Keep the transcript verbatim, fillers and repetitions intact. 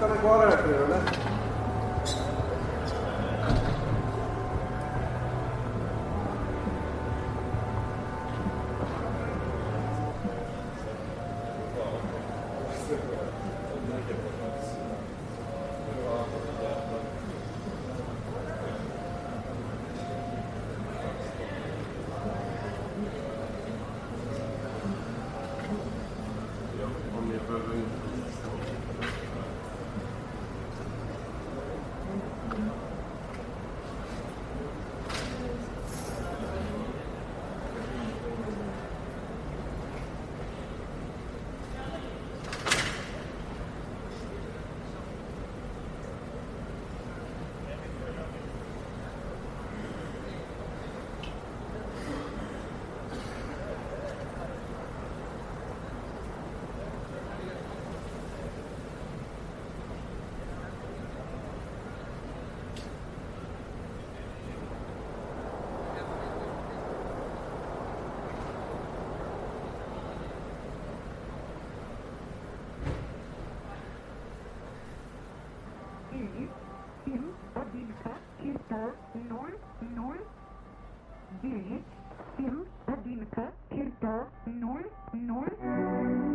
stanna kvar här för eller? Fem och vilka tilltar noll noll. Birgit fem och vilka tilltar noll noll.